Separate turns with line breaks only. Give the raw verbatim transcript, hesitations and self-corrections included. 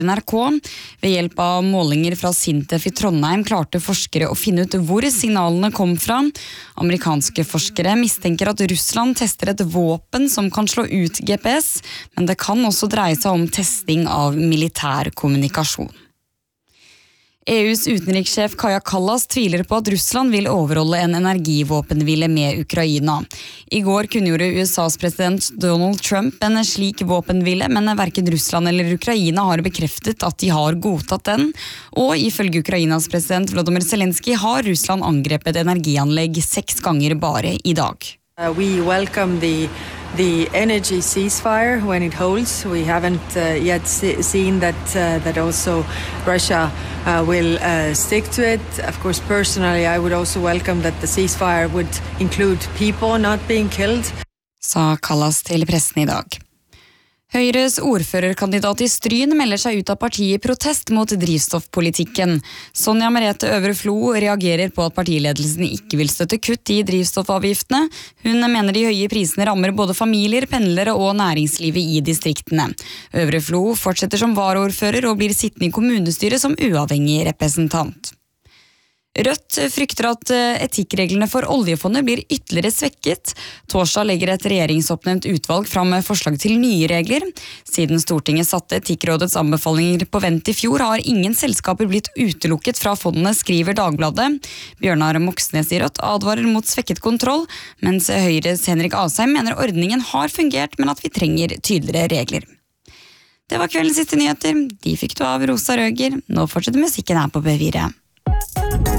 N R K. Ved hjelp av målinger fra Sintef i Trondheim klarte forskere å finne ut hvor signalene kom fra. Amerikanske forskere mistenker at Russland tester et våpen som kan slå ut G P S, men det kan også dreie seg om testing av militær kommunikasjon. E U's utenrikssjef Kaja Kallas tviler på at Russland vil overholde en energivåpenhvile med Ukraina. I går kunngjorde U S A's president Donald Trump en slik våpenhvile, men hverken Russland eller Ukraina har bekreftet at de har godtatt den. Og ifølge Ukrainas president Volodymyr Zelensky har Russland angrepet energianlegg seks ganger bare i dag.
Uh, we welcome the the energy ceasefire when it holds. We haven't uh, yet see, seen that uh, that also Russia uh, will uh, stick to it. Of course, personally, I would also welcome that the ceasefire would include people not being killed.
Sa Kallas til pressen i dag. Høyres ordførerkandidat i Stryn melder seg ut av partiet i protest mot drivstoffpolitikken. Sonja Merete Øvre Flo reagerer på at partiledelsen ikke vil støtte kutt i drivstoffavgiftene. Hun mener de høye prisene rammer både familier, pendlere og næringslivet i distriktene. Øvre Flo fortsetter som varaordfører og blir sittende i kommunestyret som uavhengig representant. Rødt frykter at etikkreglene for oljefondet blir ytterligere svekket. Torsdag legger et regjeringsoppnevnt utvalg fram forslag til nye regler. Siden Stortinget satte Etikkrådets anbefalinger på vent i fjor, har ingen selskaper blitt utelukket fra fondene, skriver Dagbladet. Bjørnar Moxnes i Rødt advarer mot svekket kontroll, mens Høyres Henrik Asheim mener ordningen har fungert, men at vi trenger tydeligere regler. Det var kveldens siste nyheter. De fikk du av Rosa Røger. Nå fortsetter musikken her på B fire.